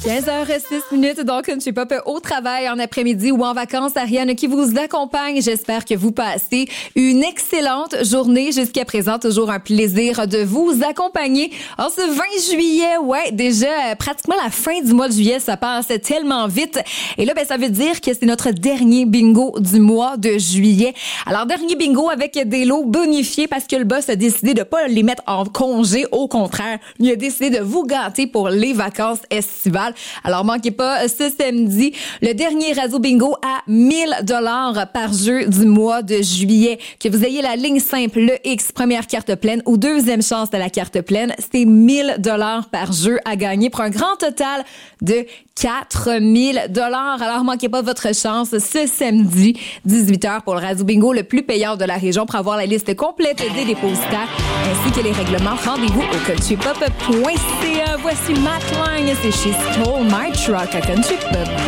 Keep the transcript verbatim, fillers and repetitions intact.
quinze heures six minutes, donc je ne suis pas au travail en après-midi ou en vacances. Ariane qui vous accompagne. J'espère que vous passez une excellente journée. Jusqu'à présent, toujours un plaisir de vous accompagner. En ce vingt juillet, ouais, déjà euh, pratiquement la fin du mois de juillet, ça passe tellement vite. Et là, ben ça veut dire que c'est notre dernier bingo du mois de juillet. Alors, dernier bingo avec des lots bonifiés parce que le boss a décidé de pas les mettre en congé. Au contraire, il a décidé de vous gâter pour les vacances estivales. Alors, manquez pas ce samedi le dernier Radio Bingo à mille dollars par jeu du mois de juillet. Que vous ayez la ligne simple, le X, première carte pleine ou deuxième chance de la carte pleine, c'est mille dollars par jeu à gagner pour un grand total de quatre mille dollars. Alors, manquez pas votre chance ce samedi, dix-huit heures pour le Radio Bingo, le plus payant de la région. Pour avoir la liste complète des dépositaires ainsi que les règlements, rendez-vous au country pop point c a. Voici Matt Lang, c'est chez Stole My Truck à Country Pop.